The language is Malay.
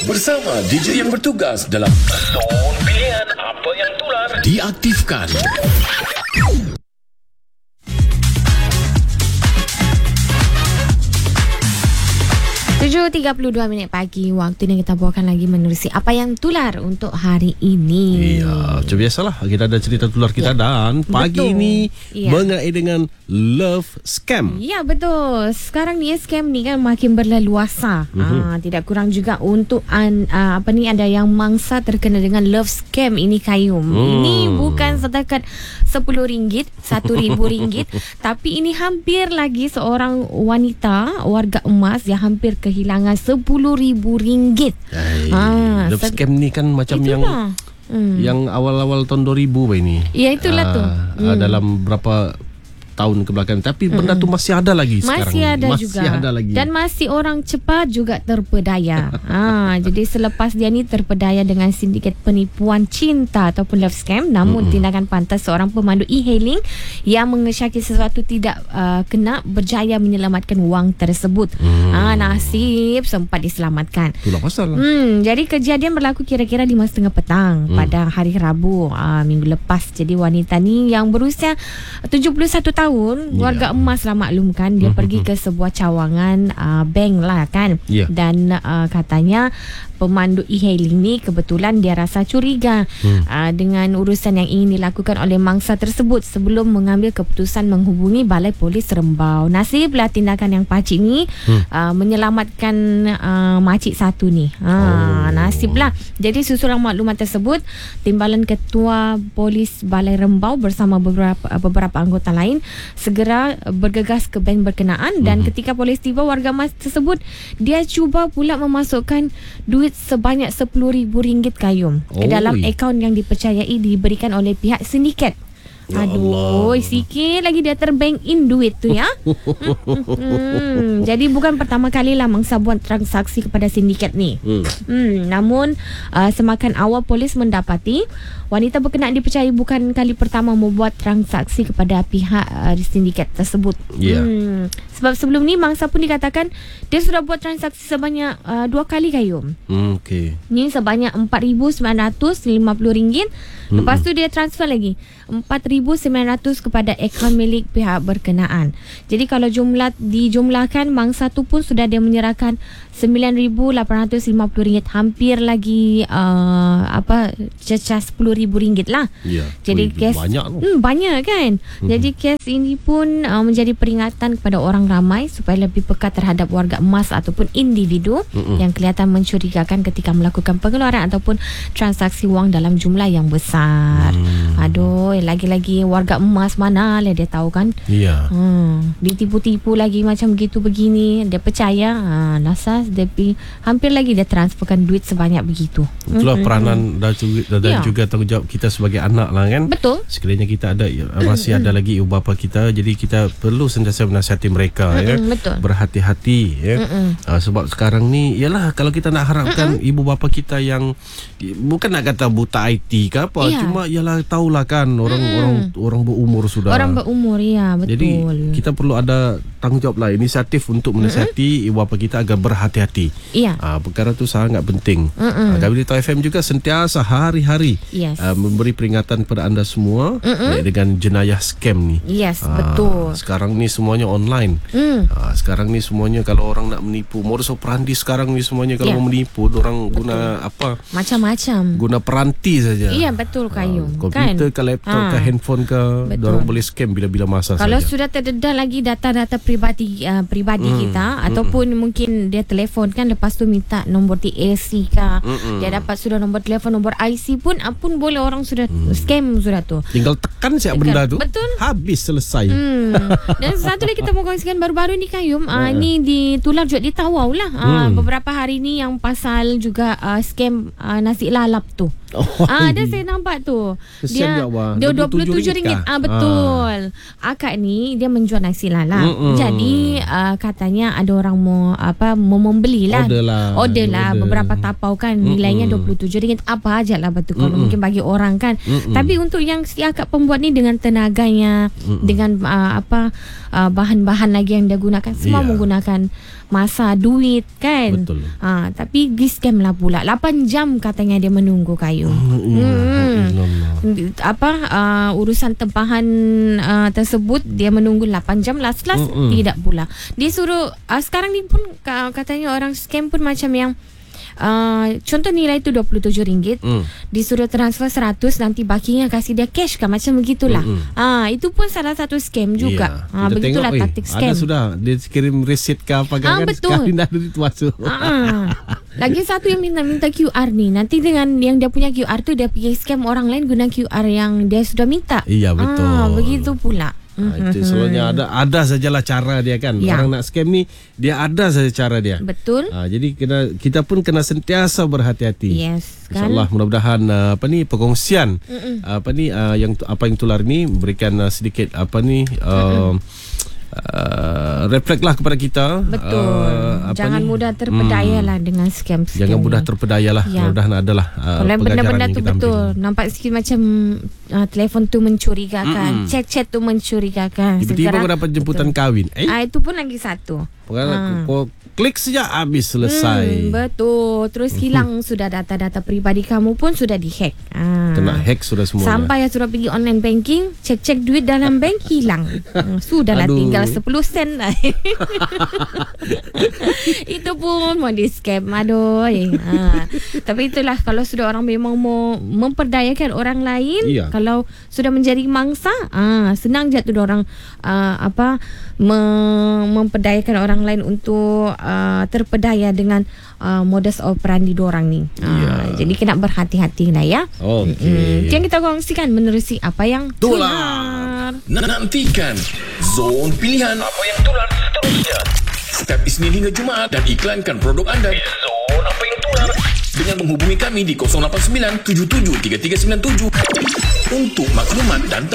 bersama DJ yang bertugas dalam Zone Pilihan Apa Yang Tular diaktifkan. 7.32 pagi, waktunya kita bawakan lagi menerusi apa yang tular untuk hari ini. Ya, macam biasalah kita ada cerita tular kita dan pagi betul. ini Ya. mengenai dengan love scam. Ya, betul. Sekarang ni scam ni kan makin berleluasa. Tidak kurang juga untuk ada yang mangsa terkena dengan love scam ini, Kayum. Ini bukan setakat RM10, RM1,000 tapi ini hampir lagi seorang wanita warga emas yang hampir kehilangan RM10,000. Love scam ni kan macam itulah. yang awal-awal tahun 2000 ini. Ya, itulah tu. Dalam berapa tahun kebelakang, tapi benda tu masih ada lagi sekarang. Masih ada lagi. Dan masih orang cepat juga terpedaya. Jadi selepas dia ni terpedaya dengan sindiket penipuan cinta ataupun love scam, namun tindakan pantas seorang pemandu e-hailing yang mengesyaki sesuatu tidak kena berjaya menyelamatkan wang tersebut. Nasib sempat diselamatkan. Itulah pasal. Jadi kejadian berlaku kira-kira 5:30 petang pada hari Rabu minggu lepas. Jadi wanita ni yang berusia 71 tahun, warga emas lah maklumkan, dia pergi ke sebuah cawangan bank lah kan. Dan katanya pemandu e-hailing ni kebetulan dia rasa curiga dengan urusan yang ingin dilakukan oleh mangsa tersebut sebelum mengambil keputusan menghubungi Balai Polis Rembau. Nasiblah tindakan yang pacik ni menyelamatkan makcik satu ni. Nasiblah. Jadi susulan maklumat tersebut, Timbalan Ketua Polis Balai Rembau bersama beberapa anggota lain segera bergegas ke bank berkenaan. Dan ketika polis tiba, warga emas tersebut dia cuba pula memasukkan duit sebanyak RM10,000, Kayum, ke dalam akaun yang dipercayai diberikan oleh pihak sindiket. Aduh, sikit lagi dia terbank in duit tu ya. Jadi bukan pertama kali lah mangsa buat transaksi kepada sindiket ni. Namun semakan awal polis mendapati wanita berkenaan dipercayai bukan kali pertama membuat transaksi kepada pihak sindiket tersebut. Sebab sebelum ni mangsa pun dikatakan dia sudah buat transaksi sebanyak 2 kali, Kayum. Ni sebanyak RM4,950. Lepas tu dia transfer lagi RM4,900 kepada akaun milik pihak berkenaan. Jadi kalau dijumlahkan, mangsa tu pun sudah dia menyerahkan RM9,850, hampir lagi cecah RM10,000 lah. Jadi kes banyak kan. Jadi kes ini pun menjadi peringatan kepada orang ramai supaya lebih peka terhadap warga emas ataupun individu yang kelihatan mencurigakan ketika melakukan pengeluaran ataupun transaksi wang dalam jumlah yang besar. Aduh, lagi-lagi warga emas mana lah dia tahu kan. Ditipu-tipu lagi macam gitu begini, dia percaya, nasas dia hampir lagi dia transferkan duit sebanyak begitu. Itulah peranan dan juga tanggungjawab kita sebagai anak lah kan. Betul. Sekiranya kita ada masih ada lagi ibu bapa kita, jadi kita perlu sentiasa menasihati mereka betul. Berhati-hati sebab sekarang ni ialah kalau kita nak harapkan ibu bapa kita yang bukan nak kata buta IT ke apa, cuma ialah tahulah kan orang berumur sudah. Orang berumur, ya betul. Jadi kita perlu ada tanggungjawab lah, inisiatif untuk menasihati ibu bapa kita agar berhati-hati. Perkara tu sangat penting. KBD FM juga sentiasa hari-hari memberi peringatan kepada anda semua dengan jenayah scam ni. Betul. Sekarang ni semuanya online. Sekarang ni semuanya kalau orang nak menipu, modus operandi sekarang ni semuanya kalau mau menipu, orang guna apa? Macam-macam. Guna peranti saja. Betul, Kayum. Komputer ke laptop ke handphone ke, orang boleh scam bila-bila masa kalau saja. sudah terdedah lagi data-data pribadi kita ataupun mungkin dia telefon kan, lepas tu minta nombor TAC ke, dia dapat sudah nombor telefon, nombor IC pun boleh orang sudah scam sudah tu. Tinggal tekan siap benda tu. Betul. Habis selesai. Dan satu lagi kita mau kongsikan baru-baru ni, Kayum. Ni ditular juga di Tawau lah. Beberapa hari ni yang pasal juga scam nasi lalap tu. Ada saya nampak tu. Dia RM27. Betul. Akak ni dia menjual nasi lalap. Jadi katanya ada orang mau membelilah. Order lah beberapa tapau kan, nilainya RM27. Apa aja lah betul kalau mungkin bagi orang kan. Tapi untuk yang si akak pembuat ni dengan tenaganya, dengan bahan-bahan lagi yang dia gunakan, semua menggunakan masa, duit kan. Betul. Tapi di scam lah pula. 8 jam katanya dia menunggu kayu. Urusan tempahan tersebut dia menunggu 8 jam, last tidak pula. Dia suruh sekarang ni pun katanya orang scam pun macam yang contoh nilai tu RM27, disuruh transfer 100, nanti bakinya kasih dia cash kan, macam begitulah. Itu pun salah satu scam juga. Begitulah taktik scam. Ada sudah dia kirim resit ke apa kan, betul. Sekali dah duit masuk. Lagi satu yang minta QR ni, nanti dengan yang dia punya QR tu dia pergi scam orang lain guna QR yang dia sudah minta. Iya, betul. Begitu pula. Itu selalunya ada sajalah cara dia kan. Orang nak scam ni dia ada saja cara dia. Betul. Jadi kita pun kena sentiasa berhati-hati. Yes, kan? InsyaAllah mudah-mudahan perkongsian yang tular ni berikan sedikit reflect lah kepada kita. Betul. Jangan mudah terpedaya lah dengan scam. Jangan mudah terpedaya lah. Mudah-mudahan adalah kalau benda-benda tu betul ambil. Nampak sikit macam telefon tu mencurigakan, chat-chat tu mencurigakan. Tiba-tiba kau dapat jemputan kahwin. Itu pun lagi satu. Kau klik saja habis selesai. Betul. Terus hilang sudah data-data peribadi kamu pun sudah dihack. Kena hack sudah semua. Sampai yang sudah pergi online banking, cek-cek duit dalam bank hilang. Sudahlah tinggal 10 sen lah. Itu pun mau di scam. Tapi itulah, kalau sudah orang memang mau memperdayakan orang lain, kalau sudah menjadi mangsa, senang je tu orang memperdayakan orang lain untuk terpedaya dengan modus operandi diorang ni. Jadi kena berhati-hati lah ya. Yang kita kongsikan menerusi apa yang tular. Nantikan Zone Pilihan apa yang tular seterusnya. Setiap Isnin hingga Jumaat, dan iklankan produk anda di Zone Apa Yang Tular dengan menghubungi kami di 089 77 3397 untuk maklumat dan